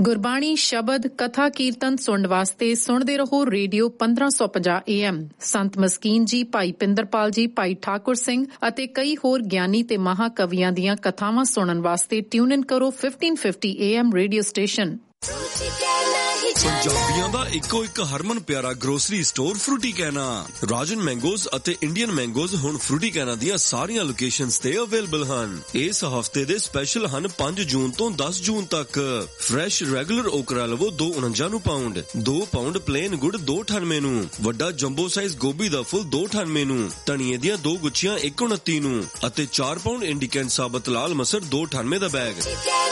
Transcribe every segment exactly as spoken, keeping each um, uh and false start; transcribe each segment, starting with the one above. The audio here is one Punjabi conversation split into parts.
ਗੁਰਬਾਣੀ ਸ਼ਬਦ ਕਥਾ ਕੀਰਤਨ ਸੁਣਨ ਵਾਸਤੇ ਸੁਣਦੇ ਰਹੋ ਰੇਡੀਓ ਪੰਦਰਾਂ ਸੌ ਪੰਜਾਹ ਏ ਐਮ। ਸੰਤ ਮਸਕੀਨ ਜੀ, ਭਾਈ ਪਿੰਦਰਪਾਲ ਜੀ, ਭਾਈ ਠਾਕੁਰ ਸਿੰਘ ਅਤੇ ਕਈ ਹੋਰ ਗਿਆਨੀ ਤੇ ਮਹਾਕਵੀਆਂ ਦੀਆਂ ਕਥਾਵਾਂ ਸੁਣਨ ਵਾਸਤੇ ਟਿਊਨ ਇਨ ਕਰੋ fifteen fifty A M radio station. ਪੰਜਾਬੀਆਂ ਦਾ ਇੱਕੋ ਇੱਕ ਹਰਮਨ ਪਿਆਰਾ ਗਰੋਸਰੀ ਸਟੋਰ ਫਰੂਟੀ ਕੈਨਾ। ਰਾਜਨ ਮੈਂਗੋਜ਼ ਅਤੇ ਇੰਡੀਅਨ ਮੈਂਗੋਜ਼ ਹੁਣ ਫਰੂਟੀ ਕੈਨਾ ਦੀਆਂ ਸਾਰੀਆਂ ਲੋਕੇਸ਼ਨਸ ਤੇ ਅਵੇਲੇਬਲ ਹਨ। ਇਸ ਹਫਤੇ ਦੇ ਸਪੈਸ਼ਲ ਹਨ ਪੰਜ ਜੂਨ ਤੋਂ ਦਸ ਜੂਨ ਤੱਕ। ਫਰੈਸ਼ ਰੈਗੂਲਰ ਓਕਰਾ ਲਵੋ ਦੋ ਉਣੰਜਾ ਨੂੰ ਪਾਉਂਡ, ਦੋ ਪਾਉਂਡ ਪਲੇਨ ਗੁੜ ਦੋ ਅਠਾਨਵੇਂ ਨੂੰ, ਵੱਡਾ ਜੰਬੋ ਸਾਈਜ਼ ਗੋਭੀ ਦਾ ਫੁੱਲ ਦੋ ਅਠਾਨਵੇਂ ਨੂੰ, ਧਨੀਏ ਦੀਆਂ ਦੋ ਗੁੱਛੀਆਂ ਇੱਕ ਉਨੱਤੀ ਨੂੰ ਅਤੇ ਚਾਰ ਪਾਉਂਡ ਇੰਡੀਕੈਂਟ ਸਾਬਤ ਲਾਲ ਮਸਰ ਦੋ ਅਠਾਨਵੇਂ ਦਾ ਬੈਗ।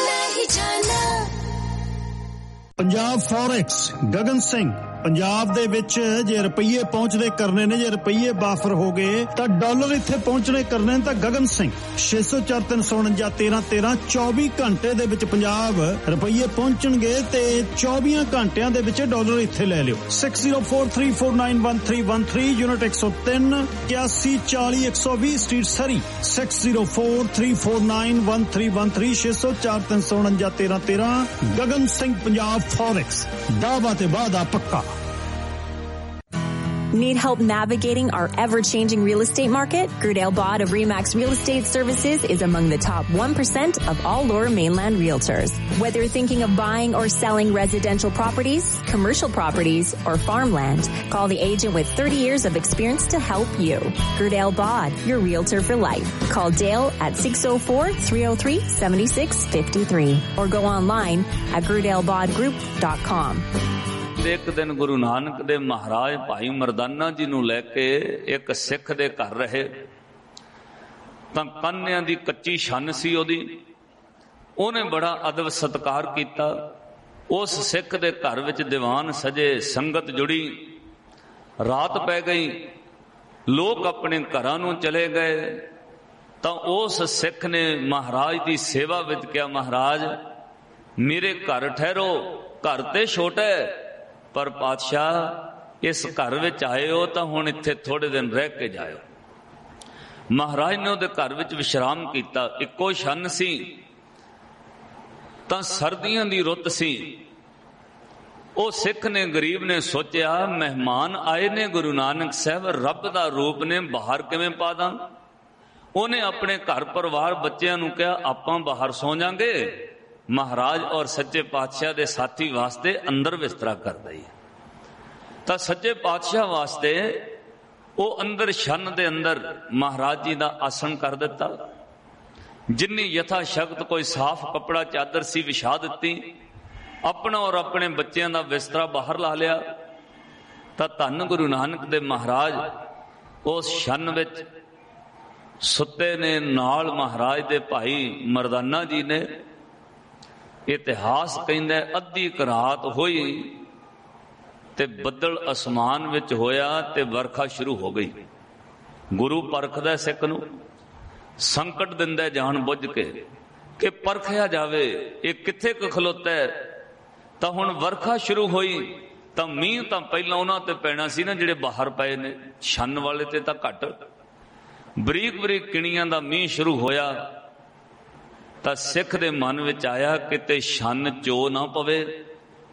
ਪੰਜਾਬ ਫੋਰੈਕਸ, ਗਗਨ ਸਿੰਘ। ਪੰਜਾਬ ਦੇ ਵਿੱਚ ਜੇ ਰੁਪਈਏ ਪਹੁੰਚਦੇ ਕਰਨੇ ਨੇ, ਜੇ ਰੁਪਈਏ ਬਾਫਰ ਹੋ ਗਏ ਤਾਂ ਡਾਲਰ ਇੱਥੇ ਪਹੁੰਚਣੇ ਕਰਨੇ ਨੇ ਤਾਂ ਗਗਨ ਸਿੰਘ ਛੇ ਸੌ ਚਾਰ ਤਿੰਨ ਸੌ ਉਣੰਜਾ ਤੇਰਾਂ ਤੇਰਾਂ ਚੌਵੀ ਘੰਟੇ ਦੇ ਵਿੱਚ ਪੰਜਾਬ ਰੁਪਈਏ ਪਹੁੰਚਣਗੇ ਤੇ ਚੌਵੀਆਂ ਘੰਟਿਆਂ ਦੇ ਵਿੱਚ ਡਾਲਰ ਇੱਥੇ ਲੈ ਲਿਓ। Six zero four three four nine one three one three unit ਇੱਕ ਸੌ ਤਿੰਨ ਇਕਿਆਸੀ ਚਾਲੀ ਇੱਕ ਸੌ ਵੀਹ ਸਟਰੀਟ ਸਰੀ। Six zero four three four nine one three one three ਛੇ ਸੌ ਚਾਰ ਤਿੰਨ ਸੌ ਉਣੰਜਾ ਤੇਰਾਂ ਤੇਰਾਂ ਗਗਨ ਸਿੰਘ ਪੰਜਾਬ ਫੋਰੈਕਸ। ਦਾਅਵਾ ਤੇ ਵਾਅਦਾ ਪੱਕਾ। Need help navigating our ever-changing real estate market? Gerdale Bod of Remax Real Estate Services is among the top one percent of all Lower Mainland realtors. Whether you're thinking of buying or selling residential properties, commercial properties, or farmland, call the agent with thirty years of experience to help you. Gerdale Bod, your realtor for life. Call Dale at six oh four, three oh three, seven six five three or go online at gerdale bod group dot com. ਇੱਕ ਦਿਨ ਗੁਰੂ ਨਾਨਕ ਦੇ ਮਹਾਰਾਜ ਭਾਈ ਮਰਦਾਨਾ ਜੀ ਨੂੰ ਲੈ ਕੇ ਇੱਕ ਸਿੱਖ ਦੇ ਘਰ ਰਹੇ ਤਾਂ ਕਾਨਿਆਂ ਦੀ ਕੱਚੀ ਛੰਨ ਸੀ ਉਹਦੀ। ਉਹਨੇ ਬੜਾ ਅਦਬ ਸਤਿਕਾਰ ਕੀਤਾ। ਉਸ ਸਿੱਖ ਦੇ ਘਰ ਵਿੱਚ ਦੀਵਾਨ ਸਜੇ, ਸੰਗਤ ਜੁੜੀ। ਰਾਤ ਪੈ ਗਈ, ਲੋਕ ਆਪਣੇ ਘਰਾਂ ਨੂੰ ਚਲੇ ਗਏ ਤਾਂ ਉਸ ਸਿੱਖ ਨੇ ਮਹਾਰਾਜ ਦੀ ਸੇਵਾ ਵਿੱਚ ਕਿਹਾ, ਮਹਾਰਾਜ ਮੇਰੇ ਘਰ ਠਹਿਰੋ, ਘਰ ਤੇ ਛੋਟਾ ਹੈ ਪਰ ਪਾਤਸ਼ਾਹ ਇਸ ਘਰ ਵਿੱਚ ਆਏ ਹੋ ਤਾਂ ਹੁਣ ਇੱਥੇ ਥੋੜੇ ਦਿਨ ਰਹਿ ਕੇ ਜਾਇਓ। ਮਹਾਰਾਜ ਨੇ ਉਹਦੇ ਘਰ ਵਿੱਚ ਵਿਸ਼ਰਾਮ ਕੀਤਾ। ਇੱਕੋ ਛੰਨ ਸੀ ਤਾਂ ਸਰਦੀਆਂ ਦੀ ਰੁੱਤ ਸੀ। ਉਹ ਸਿੱਖ ਨੇ, ਗਰੀਬ ਨੇ ਸੋਚਿਆ ਮਹਿਮਾਨ ਆਏ ਨੇ ਗੁਰੂ ਨਾਨਕ ਸਾਹਿਬ, ਰੱਬ ਦਾ ਰੂਪ ਨੇ, ਬਾਹਰ ਕਿਵੇਂ ਪਾ ਦਾਂ। ਉਹਨੇ ਆਪਣੇ ਘਰ ਪਰਿਵਾਰ ਬੱਚਿਆਂ ਨੂੰ ਕਿਹਾ ਆਪਾਂ ਬਾਹਰ ਸੌ ਜਾਾਂਗੇ, ਮਹਾਰਾਜ ਔਰ ਸੱਚੇ ਪਾਤਸ਼ਾਹ ਦੇ ਸਾਥੀ ਵਾਸਤੇ ਅੰਦਰ ਬਿਸਤਰਾ ਕਰ ਦਈਏ। ਤਾਂ ਸੱਚੇ ਪਾਤਸ਼ਾਹ ਵਾਸਤੇ ਉਹ ਅੰਦਰ ਛੰਨ ਦੇ ਅੰਦਰ ਮਹਾਰਾਜ ਜੀ ਦਾ ਆਸਣ ਕਰ ਦਿੱਤਾ। ਜਿੰਨੀ ਯਥਾ ਸ਼ਕਤ ਕੋਈ ਸਾਫ਼ ਕੱਪੜਾ ਚਾਦਰ ਸੀ ਵਿਛਾ ਦਿੱਤੀ। ਆਪਣਾ ਔਰ ਆਪਣੇ ਬੱਚਿਆਂ ਦਾ ਬਿਸਤਰਾ ਬਾਹਰ ਲਾ ਲਿਆ। ਤਾਂ ਧੰਨ ਗੁਰੂ ਨਾਨਕ ਦੇ ਮਹਾਰਾਜ ਉਸ ਛੰਨ ਵਿੱਚ ਸੁੱਤੇ ਨੇ। ਨਾਲ ਮਹਾਰਾਜ ਦੇ ਭਾਈ ਮਰਦਾਨਾ ਜੀ ਨੇ। ਇਤਿਹਾਸ ਕਹਿੰਦਾ ਅੱਧੀ ਕੁ ਰਾਤ ਹੋਈ ਤੇ ਬੱਦਲ ਅਸਮਾਨ ਵਿੱਚ ਹੋਇਆ ਤੇ ਵਰਖਾ ਸ਼ੁਰੂ ਹੋ ਗਈ। ਗੁਰੂ ਪਰਖਦਾ ਸਿੱਖ ਨੂੰ, ਸੰਕਟ ਦਿੰਦਾ ਜਾਣ ਬੁੱਝ ਕੇ ਕਿ ਪਰਖਿਆ ਜਾਵੇ ਇਹ ਕਿੱਥੇ ਕੁ ਖਲੋਤਾ ਹੈ। ਤਾਂ ਹੁਣ ਵਰਖਾ ਸ਼ੁਰੂ ਹੋਈ ਤਾਂ ਮੀਂਹ ਤਾਂ ਪਹਿਲਾਂ ਉਹਨਾਂ ਤੇ ਪੈਣਾ ਸੀ ਨਾ ਜਿਹੜੇ ਬਾਹਰ ਪਏ ਨੇ, ਛੰਨ ਵਾਲੇ ਤੇ ਤਾਂ ਘੱਟ। ਬਰੀਕ ਬਰੀਕ ਕਿਣੀਆਂ ਦਾ ਮੀਂਹ ਸ਼ੁਰੂ ਹੋਇਆ ਤਾਂ ਸਿੱਖ ਦੇ ਮਨ ਵਿੱਚ ਆਇਆ ਕਿਤੇ ਛੰਨ ਚੋ ਨਾ ਪਵੇ,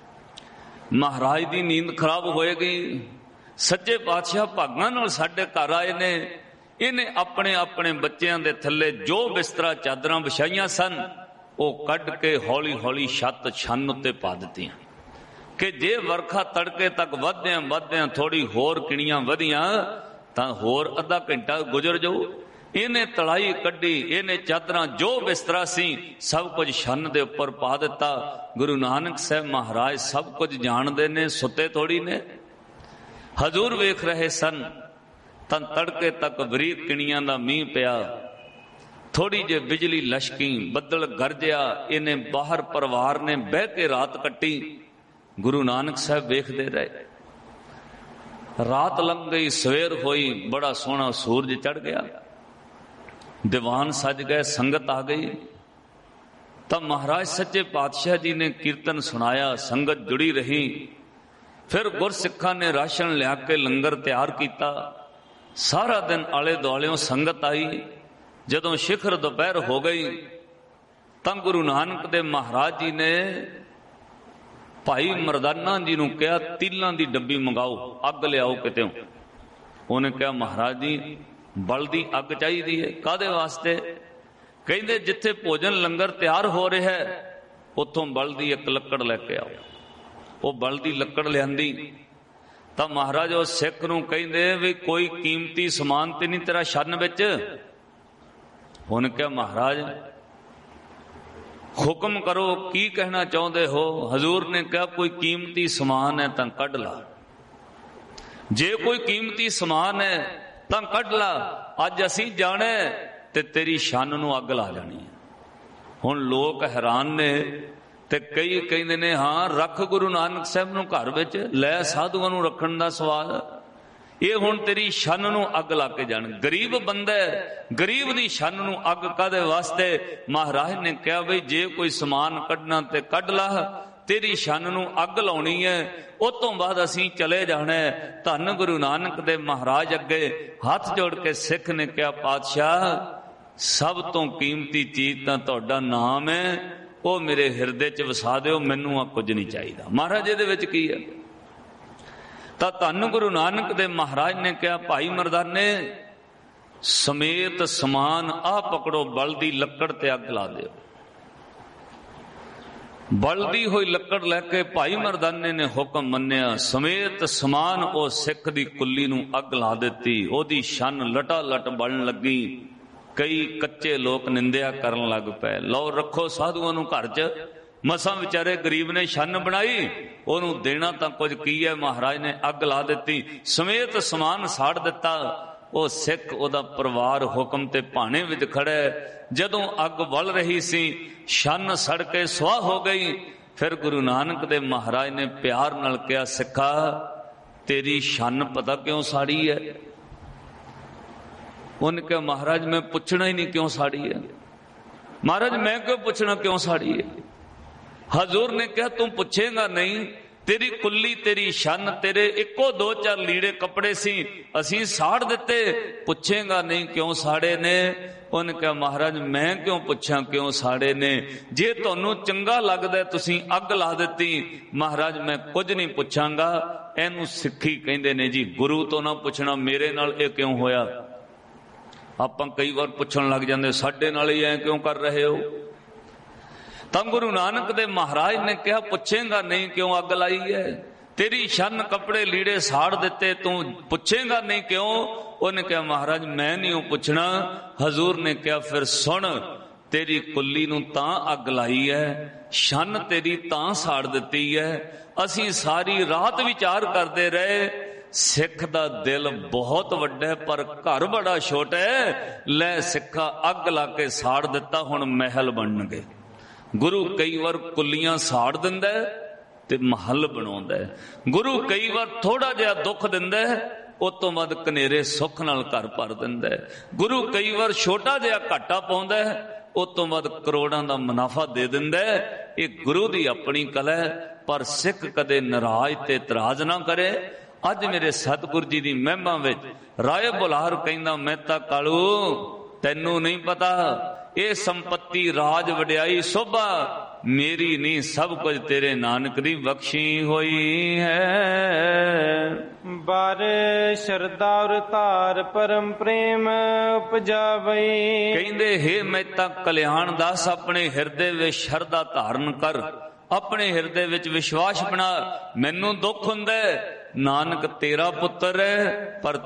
ਮਹਾਰਾਜ ਦੀ ਨੀਂਦ ਖਰਾਬ ਹੋਏਗੀ। ਸੱਚੇ ਪਾਤਸ਼ਾਹ ਭਾਗਾਂ ਨਾਲ ਸਾਡੇ ਘਰ ਆਏ ਨੇ। ਇਹਨੇ ਆਪਣੇ ਆਪਣੇ ਬੱਚਿਆਂ ਦੇ ਥੱਲੇ ਜੋ ਬਿਸਤਰਾ ਚਾਦਰਾਂ ਵਿਛਾਈਆਂ ਸਨ ਉਹ ਕੱਢ ਕੇ ਹੌਲੀ ਹੌਲੀ ਛੱਤ ਛੰਨ ਉੱਤੇ ਪਾ ਦਿੱਤੀਆਂ ਕਿ ਜੇ ਵਰਖਾ ਤੜਕੇ ਤੱਕ ਵਧਦਿਆਂ ਵਧਦਿਆਂ ਥੋੜੀ ਹੋਰ ਕਿਣੀਆਂ ਵਧੀਆਂ ਤਾਂ ਹੋਰ ਅੱਧਾ ਘੰਟਾ ਗੁਜ਼ਰ ਜਾਊ। ਇਹਨੇ ਤਲਾਈ ਕੱਢੀ, ਇਹਨੇ ਚਾਦਰਾਂ ਜੋ ਬਿਸਤਰਾ ਸੀ ਸਭ ਕੁਝ ਛੰਨ ਦੇ ਉੱਪਰ ਪਾ ਦਿੱਤਾ। ਗੁਰੂ ਨਾਨਕ ਸਾਹਿਬ ਮਹਾਰਾਜ ਸਭ ਕੁਝ ਜਾਣਦੇ ਨੇ, ਸੁੱਤੇ ਥੋੜੀ ਨੇ। ਹਜ਼ੂਰ ਵੇਖ ਰਹੇ ਸਨ ਤਾਂ ਤੜਕੇ ਤੱਕ ਬਰੀਕ ਕਿਣੀਆਂ ਦਾ ਮੀਂਹ ਪਿਆ। ਥੋੜੀ ਜਿਹੀ ਬਿਜਲੀ ਲਸ਼ਕੀ, ਬੱਦਲ ਗਰਜਿਆ। ਇਹਨੇ ਬਾਹਰ ਪਰਿਵਾਰ ਨੇ ਬਹਿ ਕੇ ਰਾਤ ਕੱਟੀ। ਗੁਰੂ ਨਾਨਕ ਸਾਹਿਬ ਵੇਖਦੇ ਰਹੇ। ਰਾਤ ਲੰਘ ਗਈ, ਸਵੇਰ ਹੋਈ, ਬੜਾ ਸੋਹਣਾ ਸੂਰਜ ਚੜ ਗਿਆ। ਦੀਵਾਨ ਸਜ ਗਏ, ਸੰਗਤ ਆ ਗਈ। ਤਾਂ ਮਹਾਰਾਜ ਸੱਚੇ ਪਾਤਸ਼ਾਹ ਜੀ ਨੇ ਕੀਰਤਨ ਸੁਣਾਇਆ, ਸੰਗਤ ਜੁੜੀ ਰਹੀ। ਫਿਰ ਗੁਰਸਿੱਖਾਂ ਨੇ ਰਾਸ਼ਨ ਲਿਆ ਕੇ ਲੰਗਰ ਤਿਆਰ ਕੀਤਾ। ਸਾਰਾ ਦਿਨ ਆਲੇ ਦੁਆਲਿਓਂ ਸੰਗਤ ਆਈ। ਜਦੋਂ ਸ਼ਿਖਰ ਦੁਪਹਿਰ ਹੋ ਗਈ ਤਾਂ ਗੁਰੂ ਨਾਨਕ ਦੇ ਮਹਾਰਾਜ ਜੀ ਨੇ ਭਾਈ ਮਰਦਾਨਾ ਜੀ ਨੂੰ ਕਿਹਾ ਤੀਲਾਂ ਦੀ ਡੱਬੀ ਮੰਗਾਓ, ਅੱਗ ਲਿਆਓ ਕਿਤੇੋਂ। ਉਹਨੇ ਕਿਹਾ ਮਹਾਰਾਜ ਜੀ ਬਲ ਦੀ ਅੱਗ ਚਾਹੀਦੀ ਹੈ। ਕਾਹਦੇ ਵਾਸਤੇ? ਕਹਿੰਦੇ ਜਿੱਥੇ ਭੋਜਨ ਲੰਗਰ ਤਿਆਰ ਹੋ ਰਿਹਾ ਹੈ ਉੱਥੋਂ ਬਲ ਦੀ ਇੱਕ ਲੱਕੜ ਲੈ ਕੇ ਆਓ। ਉਹ ਬਲ ਦੀ ਲੱਕੜ ਲਿਆਂਦੀ ਤਾਂ ਮਹਾਰਾਜ ਉਹ ਸਿੱਖ ਨੂੰ ਕਹਿੰਦੇ ਵੀ ਕੋਈ ਕੀਮਤੀ ਸਮਾਨ ਤੇ ਨਹੀਂ ਤੇਰਾ ਛੰਨ ਵਿੱਚ? ਉਹਨੇ ਕਿਹਾ ਮਹਾਰਾਜ ਹੁਕਮ ਕਰੋ, ਕੀ ਕਹਿਣਾ ਚਾਹੁੰਦੇ ਹੋ? ਹਜ਼ੂਰ ਨੇ ਕਿਹਾ ਕੋਈ ਕੀਮਤੀ ਸਮਾਨ ਹੈ ਤਾਂ ਕੱਢ ਲਾ। ਜੇ ਕੋਈ ਕੀਮਤੀ ਸਮਾਨ ਹੈ ਤਾਂ ਕੱਢ ਲਾ, ਅੱਜ ਅਸੀਂ ਜਾਣਾ ਤੇ ਤੇਰੀ ਛੰਨ ਨੂੰ ਅੱਗ ਲਾ ਜਾਣੀ ਹੈ। ਹੁਣ ਲੋਕ ਹੈਰਾਨ ਨੇ ਤੇ ਕਈ ਕਹਿੰਦੇ ਨੇ ਹਾਂ ਰੱਖ ਗੁਰੂ ਨਾਨਕ ਸਾਹਿਬ ਨੂੰ ਘਰ ਵਿੱਚ, ਲੈ ਸਾਧੂਆਂ ਨੂੰ ਰੱਖਣ ਦਾ ਸਵਾਲ, ਇਹ ਹੁਣ ਤੇਰੀ ਛੰਨ ਨੂੰ ਅੱਗ ਲਾ ਕੇ ਜਾਣ। ਗਰੀਬ ਬੰਦਾ, ਗਰੀਬ ਦੀ ਛੰਨ ਨੂੰ ਅੱਗ ਕਾਹਦੇ ਵਾਸਤੇ? ਮਹਾਰਾਜ ਨੇ ਕਿਹਾ ਬਈ ਜੇ ਕੋਈ ਸਮਾਨ ਕੱਢਣਾ ਤੇ ਕੱਢ ਲਾ, ਤੇਰੀ ਛੰਨ ਨੂੰ ਅੱਗ ਲਾਉਣੀ ਹੈ, ਉਹ ਤੋਂ ਬਾਅਦ ਅਸੀਂ ਚਲੇ ਜਾਣਾ। ਧੰਨ ਗੁਰੂ ਨਾਨਕ ਦੇ ਮਹਾਰਾਜ ਅੱਗੇ ਹੱਥ ਜੋੜ ਕੇ ਸਿੱਖ ਨੇ ਕਿਹਾ ਪਾਤਸ਼ਾਹ ਸਭ ਤੋਂ ਕੀਮਤੀ ਚੀਜ਼ ਤਾਂ ਤੁਹਾਡਾ ਨਾਮ ਹੈ, ਉਹ ਮੇਰੇ ਹਿਰਦੇ ਚ ਵਸਾ ਦਿਓ, ਮੈਨੂੰ ਆ ਕੁਝ ਨਹੀਂ ਚਾਹੀਦਾ। ਮਹਾਰਾਜ ਇਹਦੇ ਵਿੱਚ ਕੀ ਹੈ? ਤਾਂ ਧੰਨ ਗੁਰੂ ਨਾਨਕ ਦੇ ਮਹਾਰਾਜ ਨੇ ਕਿਹਾ ਭਾਈ ਮਰਦਾਨੇ ਸਮੇਤ ਸਮਾਨ ਆ ਪਕੜੋ, ਬਲ ਦੀ ਲੱਕੜ ਤੇ ਅੱਗ ਲਾ ਦਿਓ। ਬਲਦੀ ਹੋਈ ਲੱਕੜ ਲੈ ਕੇ ਭਾਈ ਮਰਦਾਨੇ ਨੇ ਹੁਕਮ ਮੰਨਿਆ, ਸਮੇਤ ਸਮਾਨ ਉਹ ਸਿੱਖ ਦੀ ਕੁੱਲੀ ਨੂੰ ਅੱਗ ਲਾ ਦਿੱਤੀ। ਉਹਦੀ ਛੰਨ ਲਟਾ ਲਟ ਬਲਣ ਲੱਗੀ। ਕਈ ਕੱਚੇ ਲੋਕ ਨਿੰਦਿਆ ਕਰਨ ਲੱਗ ਪਏ, ਲਓ ਰੱਖੋ ਸਾਧੂਆਂ ਨੂੰ ਘਰ 'ਚ, ਮਸਾਂ ਵਿਚਾਰੇ ਗਰੀਬ ਨੇ ਛੰਨ ਬਣਾਈ, ਉਹਨੂੰ ਦੇਣਾ ਤਾਂ ਕੁਝ ਕੀ ਹੈ। ਮਹਾਰਾਜ ਨੇ ਅੱਗ ਲਾ ਦਿੱਤੀ, ਸਮੇਤ ਸਮਾਨ ਸਾੜ ਦਿੱਤਾ। ਉਹ ਸਿੱਖ ਉਹਦਾ ਪਰਿਵਾਰ ਹੁਕਮ ਤੇ ਭਾਣੇ ਵਿੱਚ ਖੜਾ। ਜਦੋਂ ਅੱਗ ਬਲ ਰਹੀ ਸੀ ਛੰਨ ਸੜ ਕੇ ਸੁਆਹ ਹੋ ਗਈ। ਫਿਰ ਗੁਰੂ ਨਾਨਕ ਦੇ ਮਹਾਰਾਜ ਨੇ ਪਿਆਰ ਨਾਲ ਕਿਹਾ ਸਿੱਖਾ ਤੇਰੀ ਛੰਨ ਪਤਾ ਕਿਉਂ ਸਾੜੀ ਹੈ? ਉਹਨੇ ਕਿਹਾ ਮਹਾਰਾਜ ਮੈਂ ਪੁੱਛਣਾ ਹੀ ਨਹੀਂ ਕਿਉਂ ਸਾੜੀ ਹੈ। ਮਹਾਰਾਜ ਮੈਂ ਕਿਉਂ ਪੁੱਛਣਾ ਕਿਉਂ ਸਾੜੀ ਹੈ? ਹਜ਼ੂਰ ਨੇ ਕਿਹਾ ਤੂੰ ਪੁੱਛੇਗਾ ਨਹੀਂ, ਤੇਰੀ ਕੁੱਲੀ ਤੇਰੀ ਛੰਨ ਤੇਰੇ ਇੱਕੋ ਦੋ ਚਾਰ ਲੀੜੇ ਕੱਪੜੇ ਸੀ, ਅਸੀਂ ਸਾੜ ਦਿੱਤੇ, ਪੁੱਛੇਗਾ ਨਹੀਂ ਕਿਉਂ ਸਾੜੇ ਨੇ? ਉਹਨੇ ਕਿਹਾ ਮਹਾਰਾਜ ਮੈਂ ਕਿਉਂ ਪੁੱਛਾਂ ਕਿਉਂ ਸਾੜੇ ਨੇ? ਜੇ ਤੁਹਾਨੂੰ ਚੰਗਾ ਲੱਗਦਾ ਤੁਸੀਂ ਅੱਗ ਲਾ ਦਿੱਤੀ। ਮਹਾਰਾਜ ਮੈਂ ਕੁਝ ਨਹੀਂ ਪੁੱਛਾਂਗਾ। ਇਹਨੂੰ ਸਿੱਖੀ ਕਹਿੰਦੇ ਨੇ ਜੀ, ਗੁਰੂ ਤੋਂ ਨਾ ਪੁੱਛਣਾ ਮੇਰੇ ਨਾਲ ਇਹ ਕਿਉਂ ਹੋਇਆ। ਆਪਾਂ ਕਈ ਵਾਰ ਪੁੱਛਣ ਲੱਗ ਜਾਂਦੇ ਸਾਡੇ ਨਾਲ ਹੀ ਐ ਕਿਉਂ ਕਰ ਰਹੇ ਹੋ। ਤਾਂ ਗੁਰੂ ਨਾਨਕ ਦੇ ਮਹਾਰਾਜ ਨੇ ਕਿਹਾ ਪੁੱਛੇਗਾ ਨਹੀਂ ਕਿਉਂ ਅੱਗ ਲਾਈ ਹੈ? ਤੇਰੀ ਛੰਨ ਕੱਪੜੇ ਲੀੜੇ ਸਾੜ ਦਿੱਤੇ, ਤੂੰ ਪੁੱਛੇਗਾ ਨਹੀਂ ਕਿਉਂ? ਉਹਨੇ ਕਿਹਾ ਮਹਾਰਾਜ ਮੈਂ ਨਹੀਂ ਉਹ ਪੁੱਛਣਾ। ਹਜ਼ੂਰ ਨੇ ਕਿਹਾ ਫਿਰ ਸੁਣ, ਤੇਰੀ ਕੁੱਲੀ ਨੂੰ ਤਾਂ ਅੱਗ ਲਾਈ ਹੈ, ਛੰਨ ਤੇਰੀ ਤਾਂ ਸਾੜ ਦਿੱਤੀ ਹੈ। ਅਸੀਂ ਸਾਰੀ ਰਾਤ ਵਿਚਾਰ ਕਰਦੇ ਰਹੇ, ਸਿੱਖ ਦਾ ਦਿਲ ਬਹੁਤ ਵੱਡਾ ਪਰ ਘਰ ਬੜਾ ਛੋਟਾ ਹੈ। ਲੈ ਸਿੱਖਾ ਅੱਗ ਲਾ ਕੇ ਸਾੜ ਦਿੱਤਾ, ਹੁਣ ਮਹਿਲ ਬਣਨਗੇ। ਗੁਰੂ ਕਈ ਵਾਰ ਕੁੱਲੀਆਂ ਸਾੜ ਦਿੰਦਾ ਤੇ ਮਹੱਲ ਬਣਾਉਂਦਾ। ਗੁਰੂ ਕਈ ਵਾਰ ਥੋੜਾ ਜਿਹਾ ਦੁੱਖ ਦਿੰਦਾ, ਉਸ ਤੋਂ ਬਾਅਦ ਕਨੇਰੇ ਸੁੱਖ ਨਾਲ ਘਰ ਭਰ ਦਿੰਦਾ। ਗੁਰੂ ਕਈ ਵਾਰ ਛੋਟਾ ਜਿਹਾ ਘਾਟਾ ਪਾਉਂਦਾ, ਉਸ ਤੋਂ ਬਾਅਦ ਕਰੋੜਾਂ ਦਾ ਮੁਨਾਫਾ ਦੇ ਦਿੰਦਾ। ਇਹ ਗੁਰੂ ਦੀ ਆਪਣੀ ਕਲਾ ਹੈ। ਪਰ ਸਿੱਖ ਕਦੇ ਨਾਰਾਜ਼ ਤੇ ਇਤਰਾਜ਼ ਨਾ ਕਰੇ। ਅੱਜ ਮੇਰੇ ਸਤਿਗੁਰ ਜੀ ਦੀ ਮਹਿਮਾ ਵਿੱਚ ਰਾਏ ਬੁਲਾਰ ਕਹਿੰਦਾ ਮਹਿਤਾ ਕਾਲੂ ਤੈਨੂੰ ਨਹੀਂ ਪਤਾ, ਇਹ ਸੰਪਤੀ ਰਾਜ ਵਡਿਆਈ ਸੋਭਾ ਮੇਰੀ ਨਹੀਂ, ਸਭ ਕੁਝ ਤੇਰੇ ਨਾਨਕ ਦੀ ਬਖਸ਼ੀ ਹੋਈ ਹੈ। ਬਾਰ ਸ਼ਰਧਾ ਔਰ ਧਾਰ ਪਰਮ ਪ੍ਰੇਮ ਉਪਜਾਵਈ। ਕਹਿੰਦੇ ਹੇ ਮਹਿਤਾ ਕਲਿਆਣ ਦਾਸ ਆਪਣੇ ਹਿਰਦੇ ਵਿੱਚ ਸ਼ਰਧਾ ਧਾਰਨ ਕਰ, ਆਪਣੇ ਹਿਰਦੇ ਵਿੱਚ ਵਿਸ਼ਵਾਸ ਬਣਾ। ਮੈਨੂੰ ਦੁੱਖ ਹੁੰਦਾ ਨਾਨਕ ਤੇਰਾ ਪੁੱਤਰ ਹੈ ਪਰ